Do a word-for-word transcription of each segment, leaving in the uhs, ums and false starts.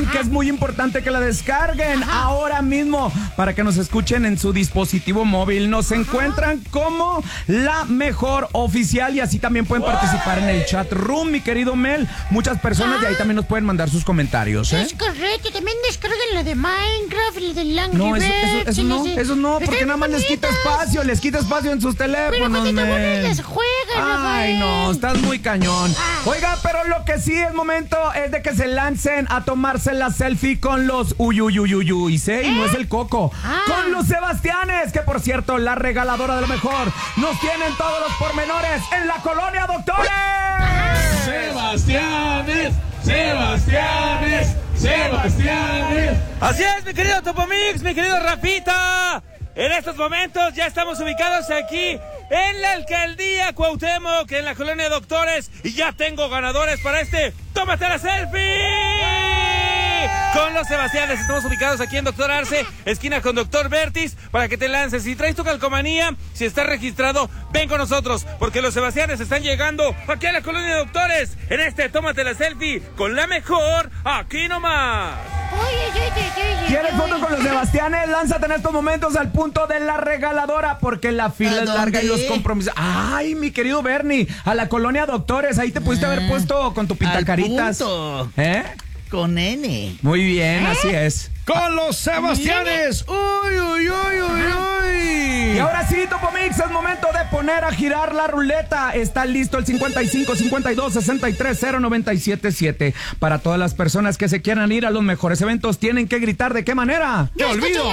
aplicación que es muy importante que la descarguen Ajá. ahora mismo para que nos escuchen en su dispositivo móvil. Nos Ajá. encuentran como La Mejor Oficial y así también pueden participar en el chat room, mi querido Mel. Muchas personas y ahí también nos pueden mandar sus comentarios, ¿eh? Es correcto, también descarguen la de Minecraft, la de Angry No, eso, eso, Birds, eso no, de... eso no, porque nada más les quita espacio, les quita espacio en sus teléfonos, Pero Mel. las juegas, Ay, Rafael. no, estás muy cañón. Ay. Oiga, pero lo que sí es momento es de que se lancen a tomarse la selfie con los uyuyuyuyuy, ¿sí? ¿Eh? Y no es el Coco. Ah. Con los Sebastianes, que por cierto, la regaladora de lo mejor, nos tienen todos los pormenores en la Colonia Doctores. Ah. Sebastianes, Sebastianes, Sebastianes. Así es, mi querido Topomix, mi querido Rafita. En estos momentos ya estamos ubicados aquí en la alcaldía Cuauhtémoc, en la Colonia Doctores, y ya tengo ganadores para este ¡Tómate la selfie! Con los Sebastianes. Estamos ubicados aquí en Doctor Arce, esquina con Doctor Vertis, para que te lances. Si traes tu calcomanía, si estás registrado, ven con nosotros, porque los Sebastianes están llegando aquí a la Colonia Doctores en este Tómate la selfie con la mejor, aquí nomás. ¿Quieres foto con los Sebastianes? Lánzate en estos momentos al punto de la regaladora, porque la fila es larga y los compromisos. Ay, mi querido Bernie, a la Colonia Doctores, ahí te pudiste ah, haber puesto con tu pintacaritas. ¿Eh? Con N. Muy bien, ¿Eh? así es. Con los Sebastianes. Uy, uy, uy, uy, uy. Y ahora sí, Topomix, es momento de poner a girar la ruleta. Está listo el cincuenta y cinco, cincuenta y dos, sesenta y tres, cero, noventa y siete, siete. Para todas las personas que se quieran ir a los mejores eventos, tienen que gritar ¿de qué manera? ¡Te olvido!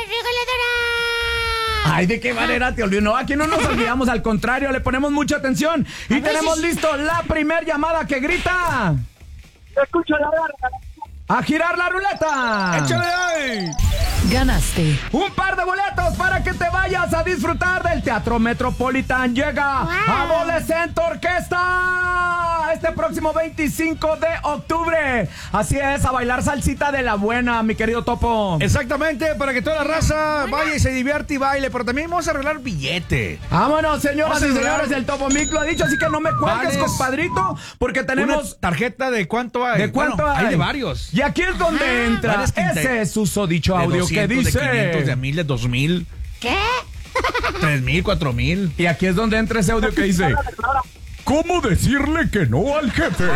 Ay, ¿de qué manera te olvido? No, aquí no nos olvidamos, al contrario, le ponemos mucha atención. Y tenemos listo la primer llamada que grita. Escucha la verdad. ¡A girar la ruleta! ¡Échale ahí! Ganaste un par de boletos para que te vayas a disfrutar del Teatro Metropolitan. Llega wow. Adolescente Orquesta este próximo veinticinco de octubre. Así es, a bailar salsita de la buena, mi querido Topo. Exactamente, para que toda la raza vaya y se divierte y baile, pero también vamos a arreglar billete. Vámonos, señoras y señores, el Topo Mix lo ha dicho, así que no me cuelgues, compadrito, porque tenemos... Una tarjeta de cuánto hay. ¿De cuánto bueno, hay? Hay de varios. Y aquí es donde ah, entra ese susodicho audio que dice... De quinientos, de a mil, de dos mil. ¿Qué? Tres mil, cuatro mil. Y aquí es donde entra ese audio que dice... ¿Cómo decirle que no al jefe?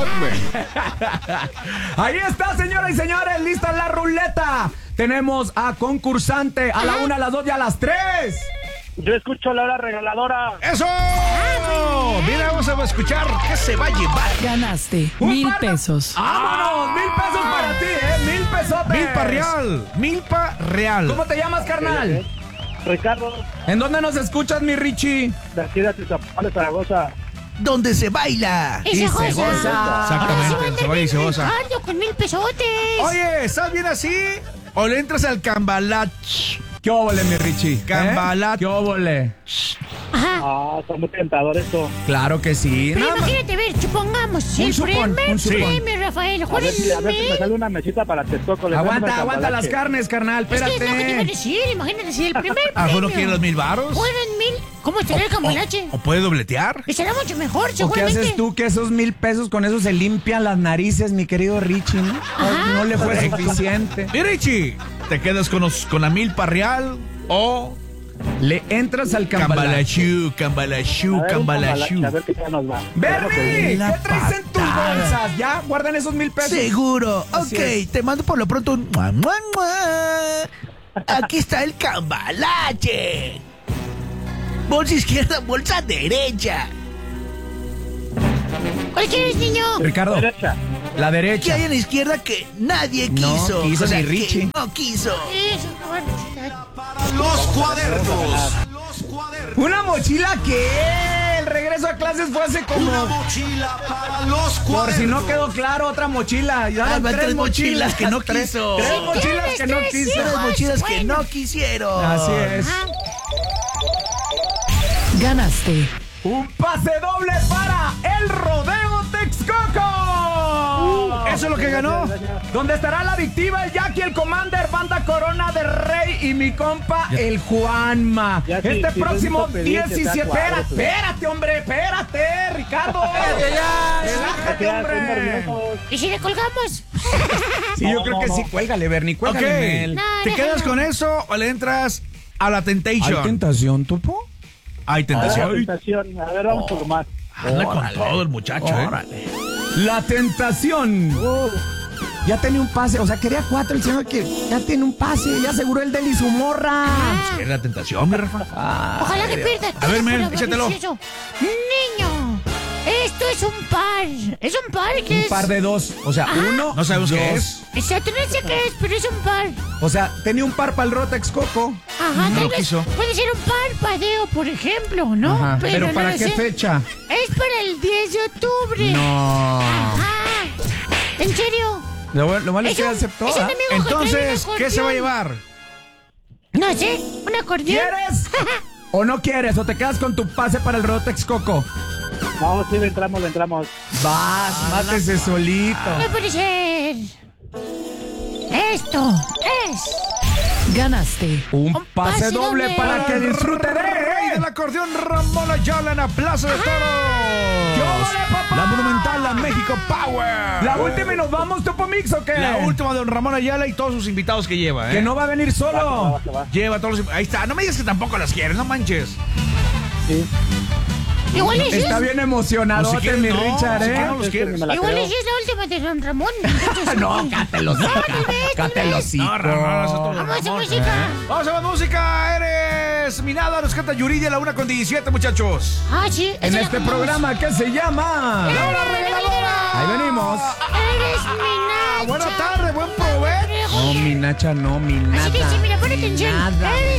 Ahí está, señoras y señores, lista la ruleta. Tenemos a concursante a la una, a las dos y a las tres. Yo escucho la hora regaladora. ¡Eso! Mira, vamos a escuchar qué se va a llevar. Ganaste mil pesos. ¡Vámonos! Mil pesos para ti, ¿eh? Mil pesotes. Milpa real. Milpa real. ¿Cómo te llamas, carnal? Ricardo. ¿En dónde nos escuchas, mi Richie? De aquí de Atizapán, Zaragoza. Donde se baila y se goza. Exactamente, se baila y se goza. Con mil pesotes. Oye, ¿estás bien así? ¿O le entras al cambalach? ¿Qué óvole, mi Richie? Cambalach. ¿Eh? ¿Qué óvole? Ajá. Ah, está muy tentador esto. Claro que sí. Pero Nada imagínate, a ver, supongamos, el supón, primer sí. premio, Rafael. A ver, si, a ver si me sale una mesita para Texcoco. Aguanta, aguanta las carnes, carnal, espérate. Es que es lo que te iba a decir, imagínate, si el primer ¿A premio... no quiere los mil varos? Fueron mil, ¿cómo estaría el cambalache? ¿O puede dobletear? Y será mucho mejor, ¿O qué seguramente. haces tú que esos mil pesos con eso se limpian las narices, mi querido Richie, ¿no? Ajá. No le fue suficiente. Y Richie, ¿te quedas con, los, con la milpa real o... Le entras al cambalache? Cambalachú, cambalachú, cambalachú. A ver qué tal nos va. Bernie, La ¿qué traes en tus patada. bolsas? ¿Ya? ¿Guardan esos mil pesos? Seguro. Así Ok, es. te mando por lo pronto un... ¡Mua, mua, mua! Aquí está el cambalache. Bolsa izquierda, bolsa derecha. ¿Cuál quieres, niño? Ricardo, Derecha. la ¿Qué derecha. hay en la izquierda que nadie No quiso? quiso O sea, ni que Richie. No quiso. Eso, bueno. Los cuadernos. ¿Una mochila qué? El regreso a clases fue hace como... Una mochila para los Por cuadernos. si no quedó claro, otra mochila. Ya Ah, van tres mochilas que no tres, quiso. Tres Sí, mochilas tienes que no tres quiso. Tres hijos. mochilas que Bueno. no quisieron. Así es. Ajá. Ganaste Un pase doble para el Rodeo Texcoco. ¿Eso es lo que ganó? Donde estará la adictiva, el Jackie, el Commander, Banda Corona de Rey y mi compa, el Juanma. Ya, sí, este sí, próximo necesito pedir que sea diecisiete. cuadro, Espérate, pues. espérate, hombre, espérate, Ricardo. Relájate, Ya, estoy hombre. nervioso. ¿Y si le colgamos? Sí, yo No, creo no, que no. sí. Cuélgale, Bernie, Ok. cuélgale en él. No, ¿Te déjalo. quedas con eso o le entras a la ¿Hay Temptation? tentación, Topo? Hay A ver, la tentación. tentación. A ver, vamos por más. Anda con todo el muchacho, ¿eh? La tentación. Uh, Ya tenía un pase, o sea, quería cuatro el señor que ya tiene un pase, ya aseguró el de él y su morra. Es la tentación, mi Rafa. Ojalá que pierda. A ver, men, Pero, échatelo. precioso. Niño, esto es un par. ¿Es un par que Un es? par de dos, o sea, Ajá. uno, No sabemos dos. qué es. Exacto, no sé qué es, pero es un par. O sea, tenía un par para el Rotex Coco. Ajá, No tal lo vez quiso. puede ser un parpadeo, por ejemplo, ¿no? Ajá. Pero, no ¿para lo qué sé. fecha? Es para el diez de octubre. No. Ajá. ¿En serio? Lo, lo malo es Es que un- aceptó. es un ¿ah? amigo que trae Entonces, un ¿qué se va a acordeón. llevar? No sé, un acordeón. ¿Quieres? ¿O no quieres? ¿O te quedas con tu pase para el Rotex Coco? no, sí, le entramos, le entramos. Vas, mátese solito. No puede ser. Esto es. Ganaste. Un Un pase, pase doble doble. para que disfrute Rey de... del acordeón Ramón Ayala en la Plaza de ¡Qué Toros. óvole, papá! La Monumental, la México Power. La última y nos vamos, Topo Mix, ¿o qué? La última de don Ramón Ayala y todos sus invitados que lleva, ¿eh? Que no va a venir solo. Va, va, va. Lleva todos los... Ahí está. No me digas que tampoco las quieres, no manches. Sí. Igual y sí Está es. bien emocionado, No, si quieres, mi no, Richard, si ¿eh? quieres, no los quieres. Me la Igual y creo. sí es la última de Don Ramón. Entonces, No, cátelo, sí. Cátelo, sí. No, Ramón, es otro Vamos a Ramón. música. Vamos a más música. Eres Minada, nos canta Yuridia, la una con diecisiete, muchachos. Ah, sí. En esa este la conozco. programa que se llama... ¡La hora regaladora! Ahí venimos. Eres mi Nacha. Buena tarde, buen provecho. No, mi Nacha, no, mi Así que nada. sí, mira, pon atención. Nada. Eres